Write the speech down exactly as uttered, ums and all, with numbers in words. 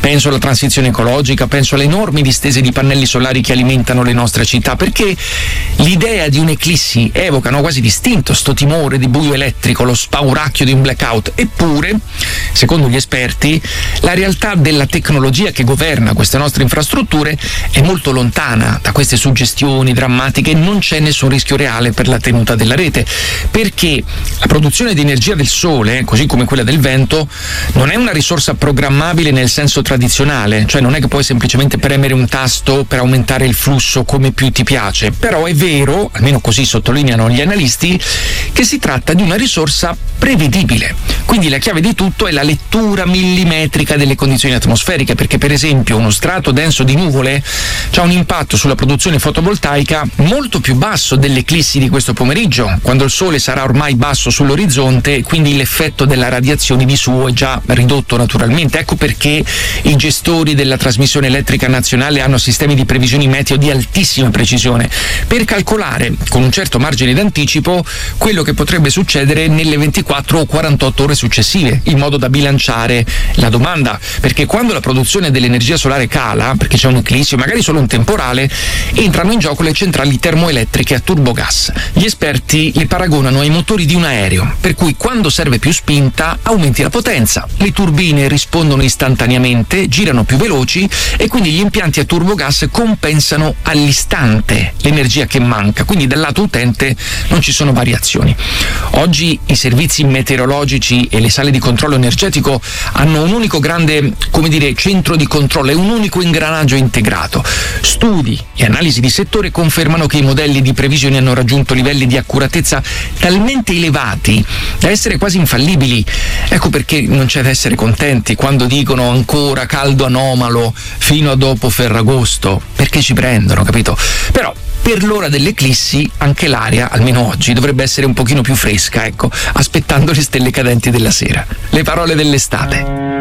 penso alla transizione ecologica, penso alle enormi distese di pannelli solari che alimentano le nostre città, perché l'idea di un'eclissi evoca, no, quasi distinto sto timore di buio elettrico, lo spauracchio di un blackout. Eppure, secondo gli esperti, la realtà della tecnologia che governa queste nostre infrastrutture è molto lontana da queste suggestioni drammatiche. Non c'è nessun rischio reale per la tenuta della rete, perché la produzione di energia del sole, così come quella del vento, non è una risorsa programmabile nel senso tradizionale, cioè non è che puoi semplicemente premere un tasto per aumentare il flusso come più ti piace. Però è vero, almeno così sottolineano gli analisti, che si tratta di una risorsa prevedibile. Quindi la chiave di tutto è la lettura millimetrica delle condizioni atmosferiche, perché per esempio uno strato denso di nuvole ha un impatto sulla produzione fotovoltaica molto più basso dell'eclissi di questo pomeriggio, quando il sole sarà ormai basso sull'orizzonte e quindi l'effetto della radiazione di suo è già ridotto naturalmente. Ecco perché i gestori della trasmissione elettrica nazionale hanno sistemi di previsioni meteo di altissima precisione per calcolare con un certo margine d'anticipo quello che potrebbe succedere nelle ventiquattro o quarantotto ore successive, in modo da bilanciare la domanda, perché quando la produzione dell'energia solare cala, perché c'è un'eclissi o magari solo un temporale, entrano in gioco le centrali termoelettriche a turbogas. Gli esperti le paragonano ai motori di un aereo, per cui quando serve più spinta aumenti la potenza, le turbine rispondono istantaneamente, girano più veloci e quindi gli impianti a turbogas compensano all'istante l'energia che manca, quindi dal lato utente non ci sono variazioni. Oggi i servizi meteorologici e le sale di controllo energetico hanno un unico grande, come dire, centro di controllo, è un unico ingranaggio integrato. Studi e analisi di settore confermano che i modelli di previsione hanno raggiunto livelli di accuratezza talmente elevati da essere quasi infallibili. Ecco perché non c'è da essere contenti quando dicono ancora caldo anomalo fino a dopo Ferragosto, perché ci prendono, capito? Però per l'ora dell'eclissi anche l'aria, almeno oggi, dovrebbe essere un pochino più fresca, ecco, aspettando le stelle cadenti della sera. Le parole dell'estate.